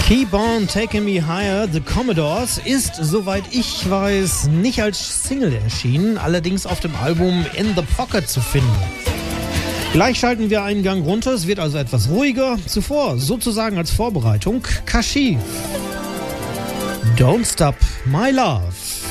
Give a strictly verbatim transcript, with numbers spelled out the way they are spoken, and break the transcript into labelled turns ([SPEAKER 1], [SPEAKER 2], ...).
[SPEAKER 1] Keep on Taking Me Higher, The Commodores, ist, soweit ich weiß, nicht als Single erschienen, allerdings auf dem Album In the Pocket zu finden. Gleich schalten wir einen Gang runter, es wird also etwas ruhiger. Zuvor, sozusagen als Vorbereitung, Kashif. Don't Stop My Love.